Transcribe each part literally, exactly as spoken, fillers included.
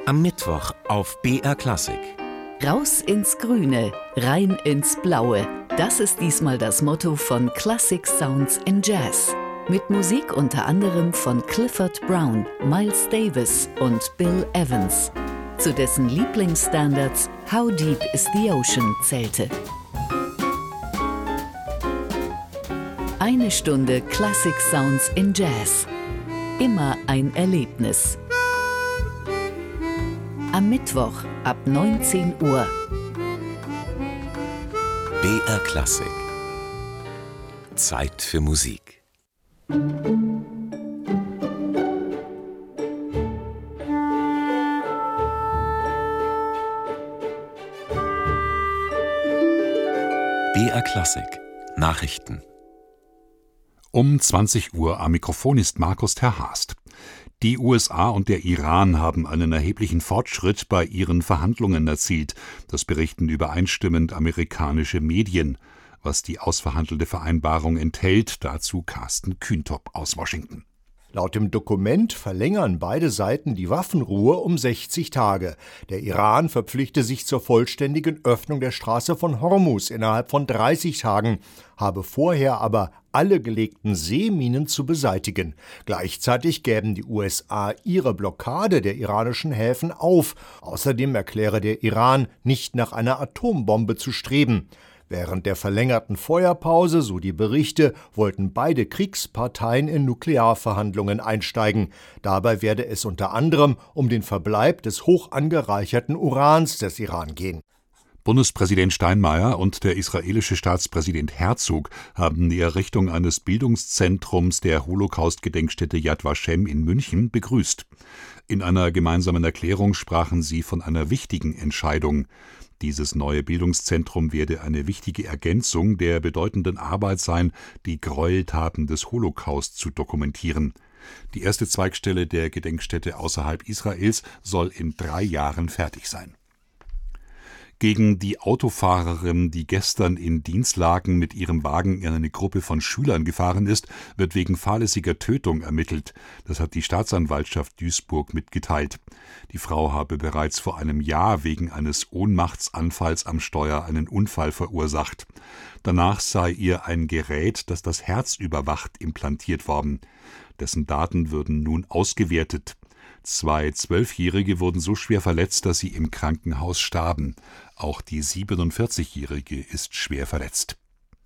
Am Mittwoch auf B R Klassik. Raus ins Grüne, rein ins Blaue. Das ist diesmal das Motto von Classic Sounds in Jazz. Mit Musik unter anderem von Clifford Brown, Miles Davis und Bill Evans, zu dessen Lieblingsstandards How Deep is the Ocean zählte. Eine Stunde Classic Sounds in Jazz. Immer ein Erlebnis. Am Mittwoch ab neunzehn Uhr. B R Klassik. Zeit für Musik. B R Klassik. Nachrichten. Um zwanzig Uhr am Mikrofon ist Markus Terhast. Die U S A und der Iran haben einen erheblichen Fortschritt bei ihren Verhandlungen erzielt. Das berichten übereinstimmend amerikanische Medien. Was die ausverhandelte Vereinbarung enthält, dazu Carsten Kühntop aus Washington. Laut dem Dokument verlängern beide Seiten die Waffenruhe um sechzig Tage. Der Iran verpflichte sich zur vollständigen Öffnung der Straße von Hormuz innerhalb von dreißig Tagen, habe vorher aber alle gelegten Seeminen zu beseitigen. Gleichzeitig gäben die U S A ihre Blockade der iranischen Häfen auf. Außerdem erkläre der Iran, nicht nach einer Atombombe zu streben. Während der verlängerten Feuerpause, so die Berichte, wollten beide Kriegsparteien in Nuklearverhandlungen einsteigen. Dabei werde es unter anderem um den Verbleib des hoch angereicherten Urans des Iran gehen. Bundespräsident Steinmeier und der israelische Staatspräsident Herzog haben die Errichtung eines Bildungszentrums der Holocaust-Gedenkstätte Yad Vashem in München begrüßt. In einer gemeinsamen Erklärung sprachen sie von einer wichtigen Entscheidung. Dieses neue Bildungszentrum werde eine wichtige Ergänzung der bedeutenden Arbeit sein, die Gräueltaten des Holocaust zu dokumentieren. Die erste Zweigstelle der Gedenkstätte außerhalb Israels soll in drei Jahren fertig sein. Gegen die Autofahrerin, die gestern in Dinslaken mit ihrem Wagen in eine Gruppe von Schülern gefahren ist, wird wegen fahrlässiger Tötung ermittelt. Das hat die Staatsanwaltschaft Duisburg mitgeteilt. Die Frau habe bereits vor einem Jahr wegen eines Ohnmachtsanfalls am Steuer einen Unfall verursacht. Danach sei ihr ein Gerät, das das Herz überwacht, implantiert worden. Dessen Daten würden nun ausgewertet. Zwei Zwölfjährige wurden so schwer verletzt, dass sie im Krankenhaus starben. Auch die siebenundvierzigjährige ist schwer verletzt.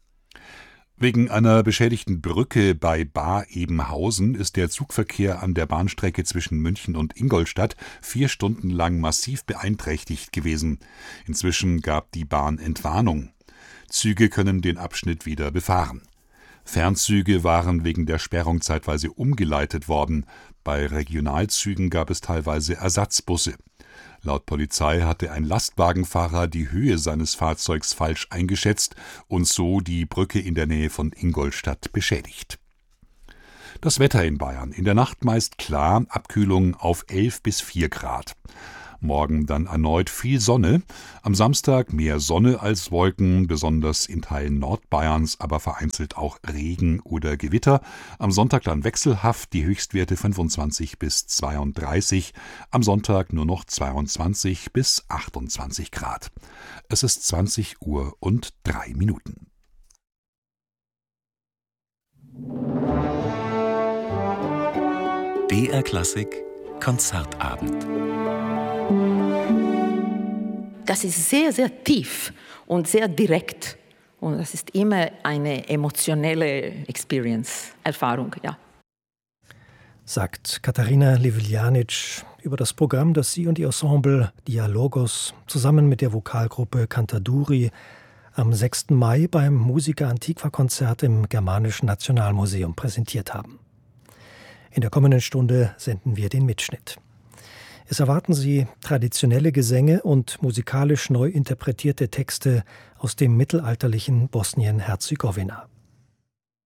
Wegen einer beschädigten Brücke bei Baar-Ebenhausen ist der Zugverkehr an der Bahnstrecke zwischen München und Ingolstadt vier Stunden lang massiv beeinträchtigt gewesen. Inzwischen gab die Bahn Entwarnung. Züge können den Abschnitt wieder befahren. Fernzüge waren wegen der Sperrung zeitweise umgeleitet worden. Bei Regionalzügen gab es teilweise Ersatzbusse. Laut Polizei hatte ein Lastwagenfahrer die Höhe seines Fahrzeugs falsch eingeschätzt und so die Brücke in der Nähe von Ingolstadt beschädigt. Das Wetter in Bayern. In der Nacht meist klar, Abkühlung auf elf bis vier Grad. Morgen dann erneut viel Sonne. Am Samstag mehr Sonne als Wolken, besonders in Teilen Nordbayerns, aber vereinzelt auch Regen oder Gewitter. Am Sonntag dann wechselhaft, die Höchstwerte fünfundzwanzig bis zweiunddreißig. Am Sonntag nur noch zweiundzwanzig bis achtundzwanzig Grad. Es ist zwanzig Uhr und drei Minuten. B R Klassik Konzertabend. Das ist sehr, sehr tief und sehr direkt. Und das ist immer eine emotionelle Experience, Erfahrung, ja. Sagt Katharina Livljanic über das Programm, das sie und ihr Ensemble Dialogos zusammen mit der Vokalgruppe Cantaduri am sechsten Mai beim Musica Antiqua-Konzert im Germanischen Nationalmuseum präsentiert haben. In der kommenden Stunde senden wir den Mitschnitt. Es erwarten Sie traditionelle Gesänge und musikalisch neu interpretierte Texte aus dem mittelalterlichen Bosnien-Herzegowina.